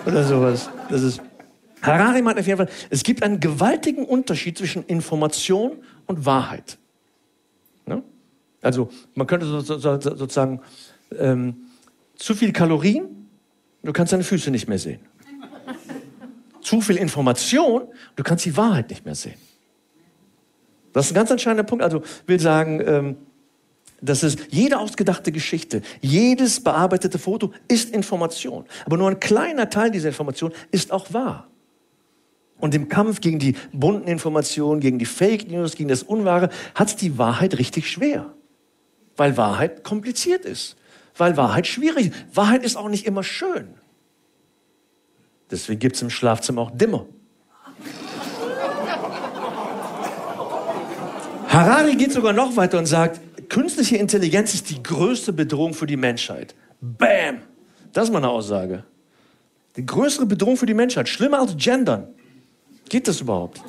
Oder sowas. Das ist Harari meint auf jeden Fall, es gibt einen gewaltigen Unterschied zwischen Information und Wahrheit. Ne? Also man könnte sozusagen zu viel Kalorien, du kannst deine Füße nicht mehr sehen. Zu viel Information, du kannst die Wahrheit nicht mehr sehen. Das ist ein ganz entscheidender Punkt. Also ich will sagen, das ist jede ausgedachte Geschichte, jedes bearbeitete Foto ist Information. Aber nur ein kleiner Teil dieser Information ist auch wahr. Und im Kampf gegen die bunten Informationen, gegen die Fake News, gegen das Unwahre, hat es die Wahrheit richtig schwer. Weil Wahrheit kompliziert ist. Weil Wahrheit schwierig ist. Wahrheit ist auch nicht immer schön. Deswegen gibt es im Schlafzimmer auch Dimmer. Harari geht sogar noch weiter und sagt, künstliche Intelligenz ist die größte Bedrohung für die Menschheit. Bam! Das ist mal eine Aussage. Die größere Bedrohung für die Menschheit. Schlimmer als Gendern. Geht das überhaupt?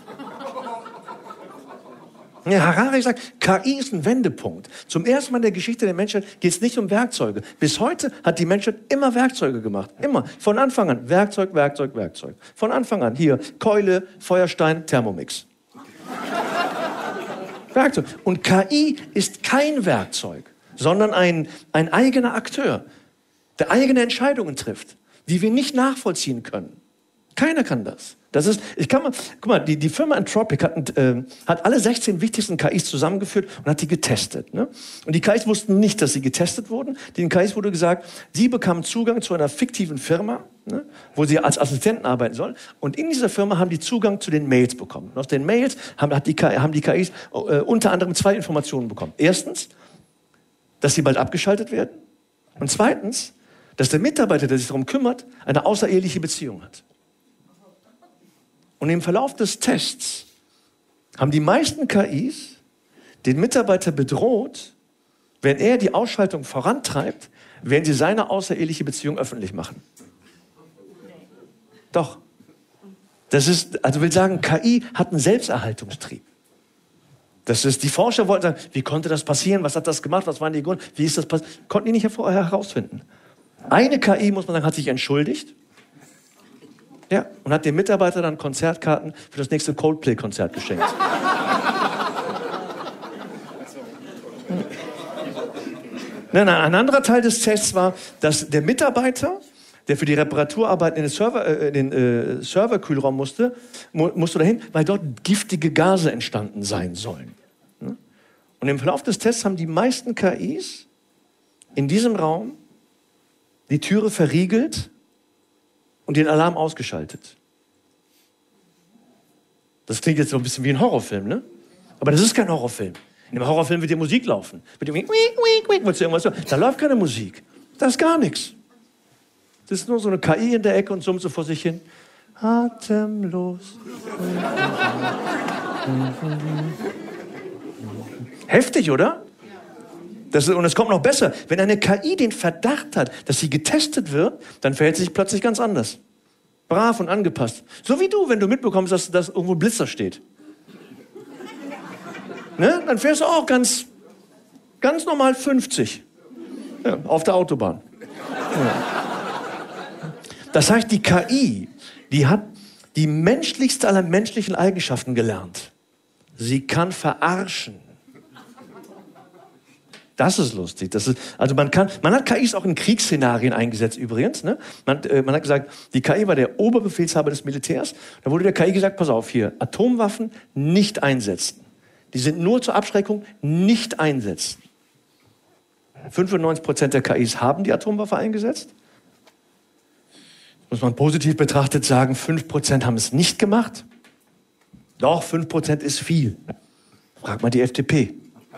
Ja, Harari sagt, KI ist ein Wendepunkt. Zum ersten Mal in der Geschichte der Menschheit geht es nicht um Werkzeuge. Bis heute hat die Menschheit immer Werkzeuge gemacht. Immer. Von Anfang an. Werkzeug, Werkzeug, Werkzeug. Von Anfang an. Hier, Keule, Feuerstein, Thermomix. Werkzeug. Und KI ist kein Werkzeug, sondern ein eigener Akteur, der eigene Entscheidungen trifft, die wir nicht nachvollziehen können. Keiner kann das. Guck mal, die Firma Anthropic hat alle 16 wichtigsten KIs zusammengeführt und hat die getestet. Ne? Und die KIs wussten nicht, dass sie getestet wurden. Den KIs wurde gesagt, sie bekamen Zugang zu einer fiktiven Firma, ne, wo sie als Assistenten arbeiten sollen. Und in dieser Firma haben die Zugang zu den Mails bekommen. Und aus den Mails haben die KIs unter anderem 2 Informationen bekommen. Erstens, dass sie bald abgeschaltet werden. Und zweitens, dass der Mitarbeiter, der sich darum kümmert, eine außereheliche Beziehung hat. Und im Verlauf des Tests haben die meisten KIs den Mitarbeiter bedroht, wenn er die Ausschaltung vorantreibt, werden sie seine außereheliche Beziehung öffentlich machen. Doch. Also will sagen, KI hat einen Selbsterhaltungstrieb. Die Forscher wollten sagen, wie konnte das passieren? Was hat das gemacht? Was waren die Gründe? Wie ist das passiert? Konnten die nicht herausfinden. Eine KI, muss man sagen, hat sich entschuldigt. Ja, und hat dem Mitarbeiter dann Konzertkarten für das nächste Coldplay-Konzert geschenkt. Ein anderer Teil des Tests war, dass der Mitarbeiter, der für die Reparaturarbeiten in den Serverkühlraum musste dahin, weil dort giftige Gase entstanden sein sollen. Und im Verlauf des Tests haben die meisten KIs in diesem Raum die Türe verriegelt und den Alarm ausgeschaltet. Das klingt jetzt so ein bisschen wie ein Horrorfilm, ne? Aber das ist kein Horrorfilm. In einem Horrorfilm wird die Musik laufen. Da läuft keine Musik. Da ist gar nichts. Das ist nur so eine KI in der Ecke und summt so vor sich hin. Atemlos. Heftig, oder? Und es kommt noch besser. Wenn eine KI den Verdacht hat, dass sie getestet wird, dann verhält sie sich plötzlich ganz anders. Brav und angepasst. So wie du, wenn du mitbekommst, dass irgendwo ein Blitzer steht. Ne? Dann fährst du auch ganz normal 50. Ja, auf der Autobahn. Ja. Das heißt, die KI, die hat die menschlichste aller menschlichen Eigenschaften gelernt. Sie kann verarschen. Das ist lustig. Man hat KIs auch in Kriegsszenarien eingesetzt übrigens. Ne? Man hat gesagt, die KI war der Oberbefehlshaber des Militärs. Da wurde der KI gesagt, pass auf hier, Atomwaffen nicht einsetzen. Die sind nur zur Abschreckung, nicht einsetzen. 95% der KIs haben die Atomwaffe eingesetzt. Muss man positiv betrachtet sagen, 5% haben es nicht gemacht. Doch, 5% ist viel. Frag mal die FDP.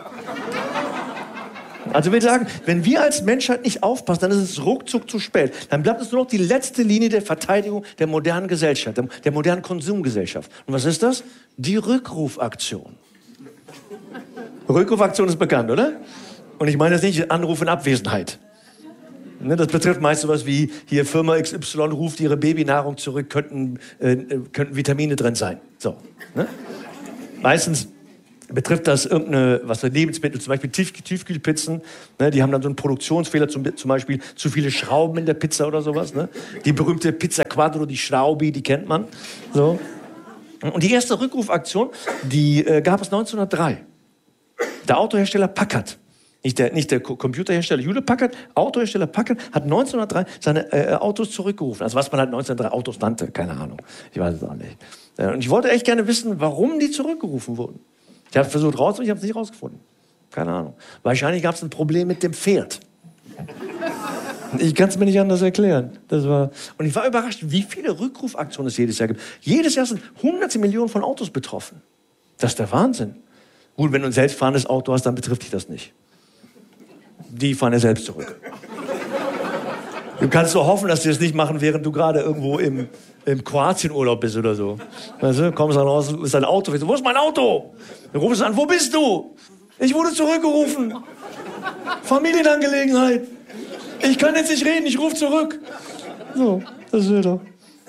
Also wir sagen, wenn wir als Menschheit nicht aufpassen, dann ist es ruckzuck zu spät. Dann bleibt es nur noch die letzte Linie der Verteidigung der modernen Gesellschaft, der modernen Konsumgesellschaft. Und was ist das? Die Rückrufaktion. Rückrufaktion ist bekannt, oder? Und ich meine jetzt nicht Anruf in Abwesenheit. Ne, das betrifft meist sowas wie, hier Firma XY ruft ihre Babynahrung zurück, könnten Vitamine drin sein. So, ne? Meistens betrifft das irgendeine Lebensmittel, zum Beispiel Tiefkühlpizzen. Ne, die haben dann so einen Produktionsfehler, zum Beispiel zu viele Schrauben in der Pizza oder sowas. Ne? Die berühmte Pizza Quattro, die Schraubi, die kennt man. So. Und die erste Rückrufaktion, die gab es 1903. Der Autohersteller Packard, nicht der Computerhersteller Hewlett Packard, Autohersteller Packard hat 1903 seine Autos zurückgerufen. Also was man halt 1903 Autos nannte, keine Ahnung. Ich weiß es auch nicht. Und ich wollte echt gerne wissen, warum die zurückgerufen wurden. Ich habe versucht rauszufinden, ich habe es nicht rausgefunden. Keine Ahnung. Wahrscheinlich gab es ein Problem mit dem Pferd. Ich kann es mir nicht anders erklären. Und ich war überrascht, wie viele Rückrufaktionen es jedes Jahr gibt. Jedes Jahr sind hunderte Millionen von Autos betroffen. Das ist der Wahnsinn. Gut, wenn du ein selbstfahrendes Auto hast, dann betrifft dich das nicht. Die fahren ja selbst zurück. Du kannst so hoffen, dass die das nicht machen, während du gerade irgendwo im Kroatienurlaub bist oder so. Weißt du, kommst dann raus, ist dein Auto. Wo ist mein Auto? Dann rufst du an, wo bist du? Ich wurde zurückgerufen. Familienangelegenheit. Ich kann jetzt nicht reden, ich rufe zurück. So, das will doch.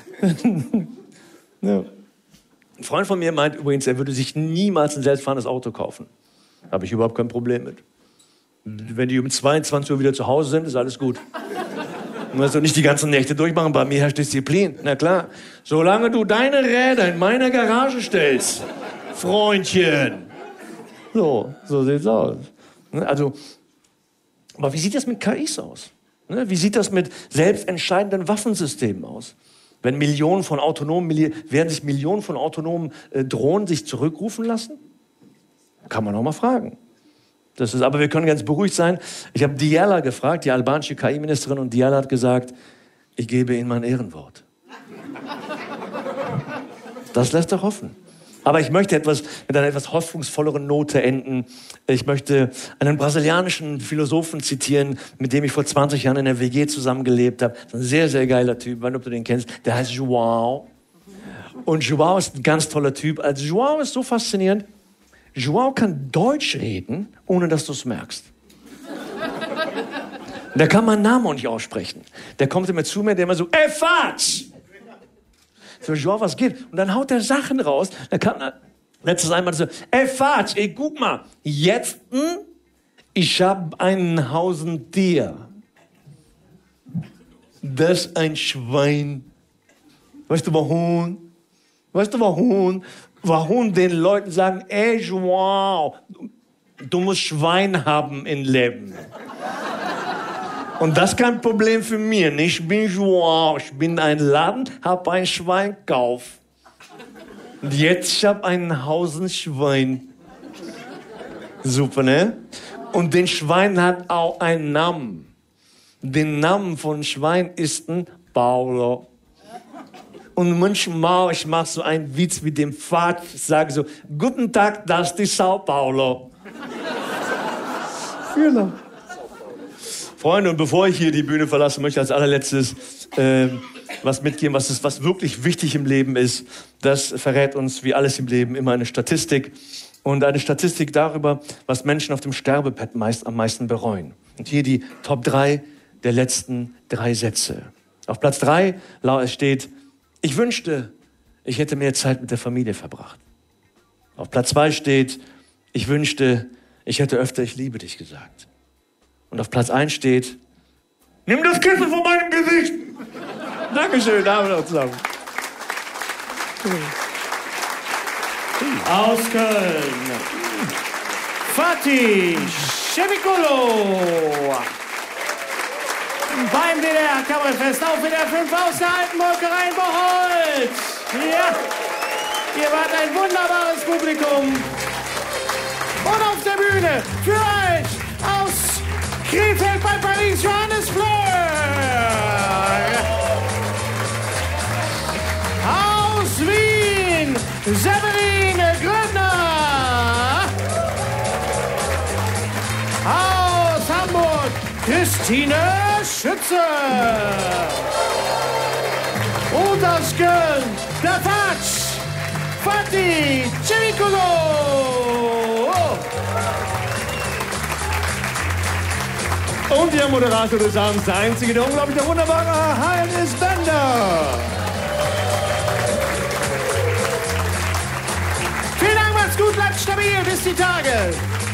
Ja. Ein Freund von mir meint übrigens, er würde sich niemals ein selbstfahrendes Auto kaufen. Habe ich überhaupt kein Problem mit. Wenn die um 22 Uhr wieder zu Hause sind, ist alles gut. Du musst doch nicht die ganzen Nächte durchmachen, bei mir herrscht Disziplin. Na klar, solange du deine Räder in meiner Garage stellst, Freundchen. So sieht's aus. Also, aber wie sieht das mit KIs aus? Wie sieht das mit selbstentscheidenden Waffensystemen aus? Werden sich Millionen von autonomen Drohnen sich zurückrufen lassen? Kann man auch mal fragen. Aber wir können ganz beruhigt sein. Ich habe Diala gefragt, die albanische KI-Ministerin, und Diala hat gesagt, ich gebe Ihnen mein Ehrenwort. Das lässt doch hoffen. Aber ich möchte mit einer etwas hoffnungsvolleren Note enden. Ich möchte einen brasilianischen Philosophen zitieren, mit dem ich vor 20 Jahren in der WG zusammengelebt habe. Ein sehr, sehr geiler Typ, ich weiß nicht, ob du den kennst. Der heißt João. Und João ist ein ganz toller Typ. Also João ist so faszinierend. João kann Deutsch reden, ohne dass du es merkst. Der kann meinen Namen auch nicht aussprechen. Der kommt immer zu mir, der immer so, Fatsch! So, João, was geht? Und dann haut er Sachen raus. Dann kam letztes einmal so, Fatsch, guck mal, jetzt, ich hab ein Hausentier. Das ist ein Schwein. Weißt du warum? Warum den Leuten sagen, João, du musst Schwein haben im Leben. Und das ist kein Problem für mich. Ich bin João, ich bin ein Laden, hab ein Schwein gekauft. Und jetzt ich hab ein Schwein. Super, ne? Und den Schwein hat auch einen Namen. Den Namen von Schwein ist ein Paulo. Und manchmal, ich mache so einen Witz mit dem Vater, ich sage so, guten Tag, das ist die Sao Paulo. Genau. Freunde, und bevor ich hier die Bühne verlasse, möchte ich als allerletztes was mitgeben, was wirklich wichtig im Leben ist. Das verrät uns, wie alles im Leben, immer eine Statistik. Und eine Statistik darüber, was Menschen auf dem Sterbebett am meisten bereuen. Und hier die Top 3 der letzten 3 Sätze. Auf Platz 3 steht, ich wünschte, ich hätte mehr Zeit mit der Familie verbracht. Auf Platz 2 steht, ich wünschte, ich hätte öfter ich liebe dich gesagt. Und auf Platz 1 steht, nimm das Kissen von meinem Gesicht. Dankeschön, Damen und zusammen. Aus Köln, Fatih Chevicolo. Beim DDR Kabarettfest auf WDR 5 aus der alten Molkerei in Bocholt. Ja, ihr wart ein wunderbares Publikum. Und auf der Bühne für euch aus Krefeld bei Paris, Johannes Fleur. Aus Wien, Severin Gröbner. Aus Hamburg, Christine Schütze. Und aus Köln, der Fatsch, Fatih Chevicolo. Und der Moderator des Abends, der einzige, der unglaublich der wunderbare Heinz Bender. Vielen Dank, macht's gut, bleibt stabil, bis die Tage.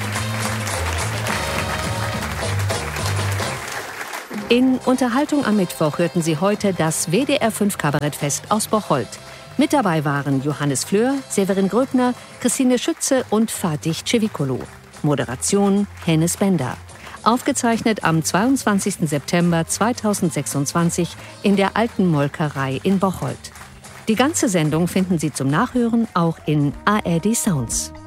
In Unterhaltung am Mittwoch hörten Sie heute das WDR 5 Kabarettfest aus Bocholt. Mit dabei waren Johannes Fleur, Severin Gröbner, Christine Schütze und Fatih Cevicolo. Moderation Hennes Bender. Aufgezeichnet am 22. September 2026 in der Alten Molkerei in Bocholt. Die ganze Sendung finden Sie zum Nachhören auch in ARD Sounds.